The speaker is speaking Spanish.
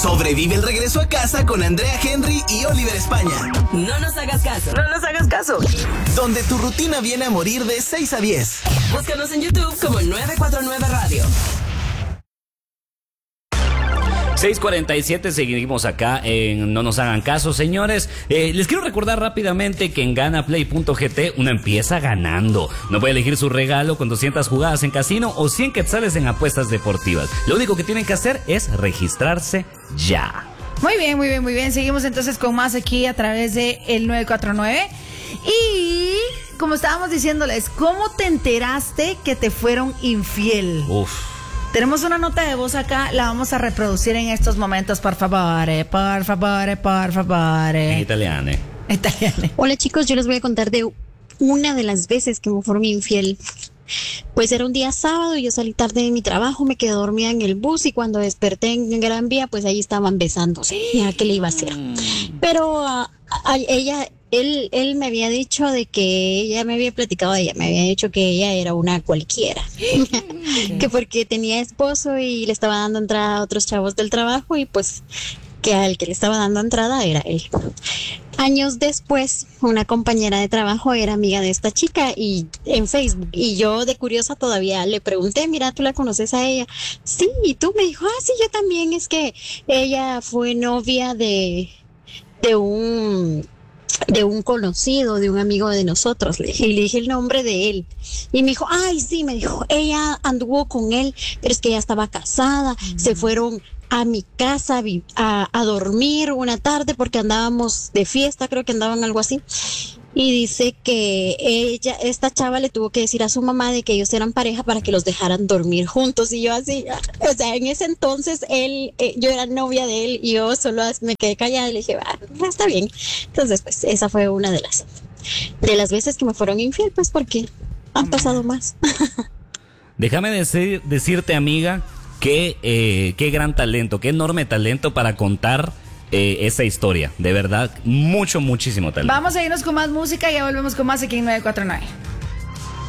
Sobrevive el regreso a casa con Andrea Henry y Oliver España. No nos hagas caso. No nos hagas caso. Donde tu rutina viene a morir de 6 a 10. Búscanos en YouTube como 949 Radio. 6:47, seguimos acá en No Nos Hagan Caso, señores. Les quiero recordar rápidamente que en ganaplay.gt uno empieza ganando. No puede elegir su regalo con 200 jugadas en casino o 100 quetzales en apuestas deportivas. Lo único que tienen que hacer es registrarse ya. Muy bien, muy bien, muy bien. Seguimos entonces con más aquí a través de el 949. Y como estábamos diciéndoles, ¿cómo te enteraste que te fueron infiel? Uf. Tenemos una nota de voz acá, la vamos a reproducir en estos momentos, por favor, por favor, por favor. Italiane. Hola chicos, yo les voy a contar de una de las veces que me fueron infiel. Pues era un día sábado, yo salí tarde de mi trabajo, me quedé dormida en el bus y cuando desperté en Gran Vía, pues ahí estaban besándose. Ya, ¿qué le iba a hacer? Pero él me había dicho de que ella me había platicado de ella, me había dicho que ella era una cualquiera, que porque tenía esposo y le estaba dando entrada a otros chavos del trabajo y pues que al que le estaba dando entrada era él. Años después, una compañera de trabajo era amiga de esta chica y en Facebook, y yo de curiosa todavía le pregunté, mira, ¿tú la conoces a ella? Sí, y tú, me dijo, sí, yo también, es que ella fue novia de un conocido, de un amigo de nosotros. Y le dije el nombre de él. Y me dijo, ay, sí, me dijo, ella anduvo con él, pero es que ella estaba casada. Se fueron a mi casa a dormir una tarde porque andábamos de fiesta, creo que andaban algo así. Y dice que esta chava le tuvo que decir a su mamá de que ellos eran pareja para que los dejaran dormir juntos. Y yo así, o sea, en ese entonces yo era novia de él y yo solo me quedé callada y le dije, está bien. Entonces, pues, esa fue una de las veces que me fueron infiel, pues, porque han pasado más. Déjame decirte, amiga, qué gran talento, qué enorme talento para contar esa historia. De verdad, muchísimo talento. Vamos a irnos con más música y ya volvemos con más aquí en 949.